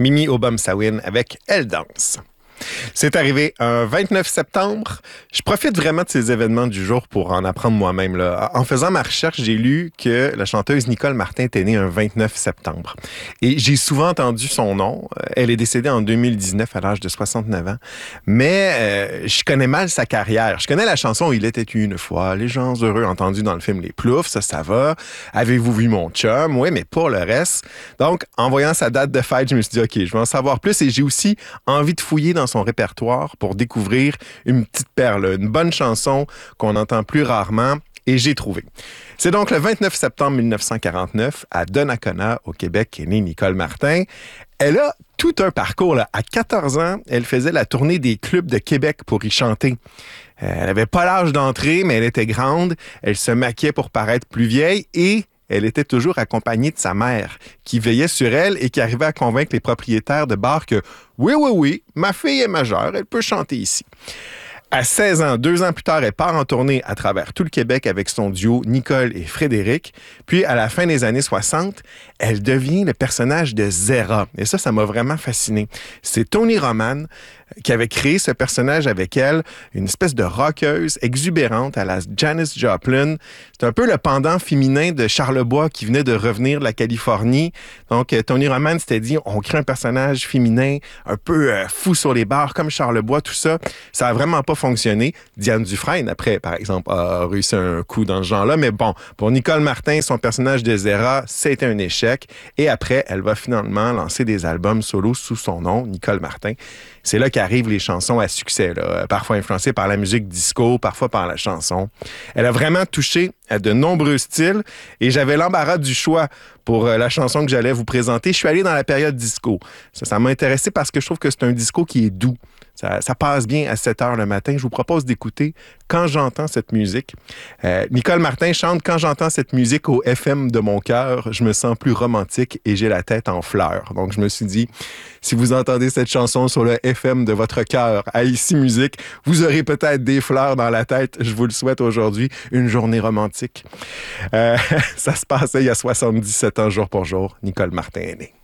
Mimi Obama-Sawin avec Elle danse. C'est arrivé un 29 septembre. Je profite vraiment de ces événements du jour pour en apprendre moi-même, là. En faisant ma recherche, j'ai lu que la chanteuse Nicole Martin était née un 29 septembre. Et j'ai souvent entendu son nom. Elle est décédée en 2019 à l'âge de 69 ans. Mais je connais mal sa carrière. Je connais la chanson « Il était une fois », les gens heureux entendus dans le film Les Ploufs, ça va. Avez-vous vu mon chum? Oui, mais pas le reste. Donc, en voyant sa date de fête, je me suis dit « OK, je vais en savoir plus » et j'ai aussi envie de fouiller dans son répertoire pour découvrir une petite perle, une bonne chanson qu'on entend plus rarement, et j'ai trouvé. C'est donc le 29 septembre 1949, à Donnacona, au Québec, qu'est née Nicole Martin. Elle a tout un parcours, là. À 14 ans, elle faisait la tournée des clubs de Québec pour y chanter. Elle n'avait pas l'âge d'entrer, mais elle était grande. Elle se maquillait pour paraître plus vieille et elle était toujours accompagnée de sa mère, qui veillait sur elle et qui arrivait à convaincre les propriétaires de bars que oui, ma fille est majeure, elle peut chanter ici. À 16 ans, 2 ans plus tard, elle part en tournée à travers tout le Québec avec son duo Nicole et Frédéric. Puis, à la fin des années 60, elle devient le personnage de Zéra. Et ça m'a vraiment fasciné. C'est Tony Roman qui avait créé ce personnage avec elle, une espèce de rockeuse exubérante à la Janis Joplin. C'est un peu le pendant féminin de Charlebois qui venait de revenir de la Californie. Donc, Tony Roman s'était dit, on crée un personnage féminin un peu fou sur les bars, comme Charlebois, tout ça. Ça a vraiment pas fonctionné. Diane Dufresne, après, par exemple, a réussi un coup dans ce genre-là. Mais bon, pour Nicole Martin, son personnage de Zéra, c'était un échec. Et après, elle va finalement lancer des albums solo sous son nom, Nicole Martin. C'est là qu'arrivent les chansons à succès, là, parfois influencées par la musique disco, parfois par la chanson. Elle a vraiment touché à de nombreux styles et j'avais l'embarras du choix pour la chanson que j'allais vous présenter. Je suis allé dans la période disco. Ça m'a intéressé parce que je trouve que c'est un disco qui est doux. Ça passe bien à 7 heures le matin. Je vous propose d'écouter Quand j'entends cette musique. Nicole Martin chante Quand j'entends cette musique au FM de mon cœur, je me sens plus romantique et j'ai la tête en fleurs. Donc, je me suis dit, si vous entendez cette chanson sur le FM de votre cœur à Ici Musique, vous aurez peut-être des fleurs dans la tête. Je vous le souhaite aujourd'hui. Une journée romantique. Ça se passait il y a 77 ans, jour pour jour. Nicole Martin est née.